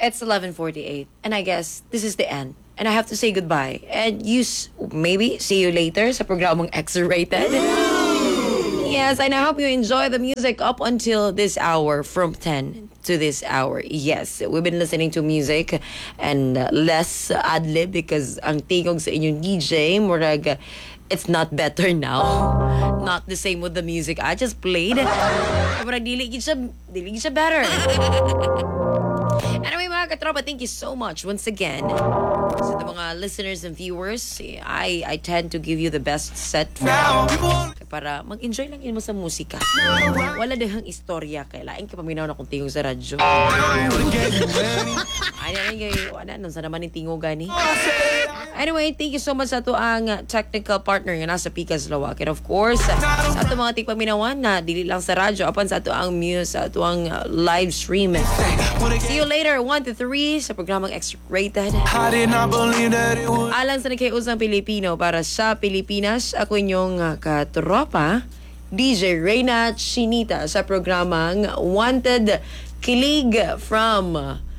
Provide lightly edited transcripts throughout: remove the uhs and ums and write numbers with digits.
It's 11:48, and I guess this is the end. And I have to say goodbye. And maybe see you later sa programang X-Rated. Yes, and I hope you enjoy the music up until this hour, from 10 to this hour. Yes, we've been listening to music and less ad-lib because ang tingog sa inyong DJ, murag, it's not better now. Not the same with the music I just played. Murag, dili gid siya better. Anyway, mga katropa, thank you so much once again. Sa mga listeners and viewers, I tend to give you the best set para mag-enjoy lang yun mo sa musika. Wala dahang istorya. Kailain ka paminaw na kung tingog sa radyo. Wala nun sa naman yung tingog gani. Anyway, thank you so much sa ito ang technical partner nga nasa Pikas Lawak. And of course, sa ito mga tigpaminawan na dili lang sa radyo, apan sa ito ang sa ito ang live stream. See you later, 1 to 3 sa programang X-Rated. Alang sa nakiusang Pilipino para sa Pilipinas, ako inyong katropa, DJ Reyna Chinita sa programang Wanted Kilig from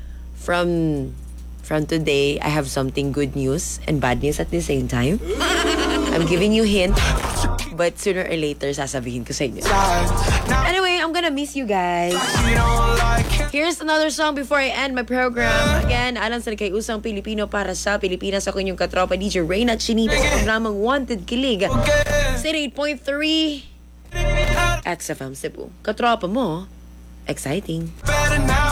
today. I have something good news and bad news at the same time. I'm giving you hint, but sooner or later sasabihin ko sa inyo. Anyway, I'm gonna miss you guys. Here's another song before I end my program. Again, alang sa nagkaiusang Pilipino para sa Pilipinas, ako inyong katropa DJ Reyna Chinita sa programang Wanted Kilig sa 8.3 XFM Cebu. Katropa mo, exciting.